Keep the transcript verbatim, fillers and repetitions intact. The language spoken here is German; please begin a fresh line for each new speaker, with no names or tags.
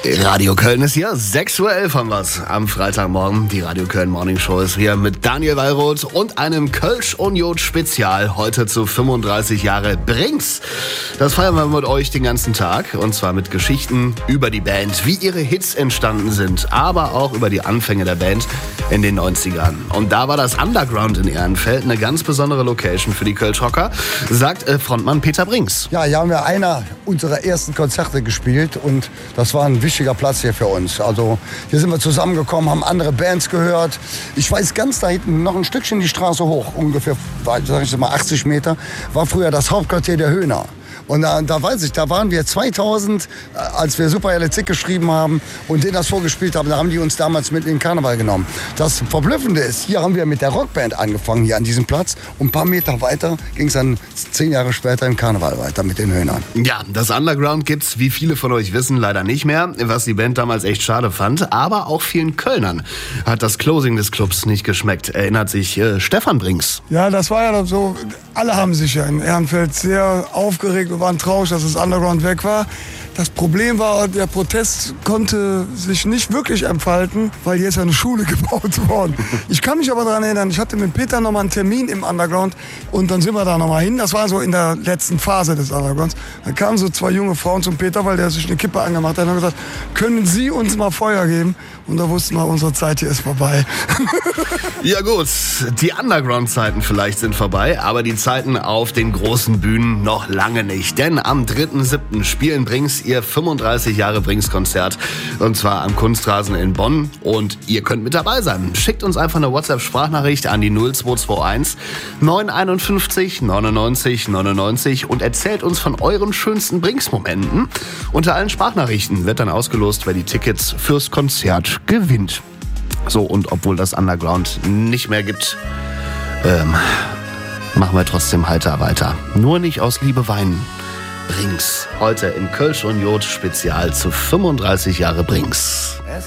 Radio Köln ist hier, sechs Uhr elf haben wir's am Freitagmorgen. Die Radio Köln Morning Show ist hier mit Daniel Wallroth und einem Kölsch und Jod Spezial. Heute zu fünfunddreißig Jahre Brings. Das feiern wir mit euch den ganzen Tag. Und zwar mit Geschichten über die Band, wie ihre Hits entstanden sind, aber auch über die Anfänge der Band in den neunzigern. Und da war das Underground in Ehrenfeld eine ganz besondere Location für die Kölsch-Rocker, sagt äh, Frontmann Peter Brings.
Ja, hier haben wir einer unserer ersten Konzerte gespielt und das war ein wichtiger Platz hier für uns. Also hier sind wir zusammengekommen, haben andere Bands gehört. Ich weiß, ganz da hinten, noch ein Stückchen die Straße hoch, ungefähr, sag ich mal, achtzig Meter, war früher das Hauptquartier der Höhner. Und da, da weiß ich, da waren wir zweitausend, als wir Super L Z geschrieben haben und denen das vorgespielt haben, da haben die uns damals mit in den Karneval genommen. Das Verblüffende ist, hier haben wir mit der Rockband angefangen, hier an diesem Platz. Und ein paar Meter weiter ging es dann zehn Jahre später im Karneval weiter mit den Höhnern.
Ja, das Underground gibt's, wie viele von euch wissen, leider nicht mehr, was die Band damals echt schade fand. Aber auch vielen Kölnern hat das Closing des Clubs nicht geschmeckt, erinnert sich äh, Stefan Brings.
Ja, das war ja so, alle haben sich ja in Ehrenfeld sehr aufgeregt. Wir waren traurig, dass das Underground weg war. Das Problem war, der Protest konnte sich nicht wirklich entfalten, weil hier ist ja eine Schule gebaut worden. Ich kann mich aber daran erinnern, ich hatte mit Peter noch mal einen Termin im Underground und dann sind wir da noch mal hin. Das war so in der letzten Phase des Undergrounds. Da kamen so zwei junge Frauen zum Peter, weil der sich eine Kippe angemacht hat und haben gesagt, können Sie uns mal Feuer geben? Und da wussten wir, unsere Zeit hier ist vorbei.
Ja gut, die Underground-Zeiten vielleicht sind vorbei, aber die Zeiten auf den großen Bühnen noch lange nicht. Denn am dritten siebten spielen Brings ihr fünfunddreißig Jahre Brings-Konzert. Und zwar am Kunstrasen in Bonn. Und ihr könnt mit dabei sein. Schickt uns einfach eine WhatsApp-Sprachnachricht an die null zwei zwei eins neun fünf eins neunundneunzig neunundneunzig und erzählt uns von euren schönsten Brings-Momenten. Unter allen Sprachnachrichten wird dann ausgelost, wer die Tickets fürs Konzert gewinnt. So, und obwohl das Underground nicht mehr gibt, ähm, machen wir trotzdem heiter weiter. Nur nicht aus Liebe weinen. Brings. Heute im Kölsch und Jod Spezial zu fünfunddreißig Jahre Brings.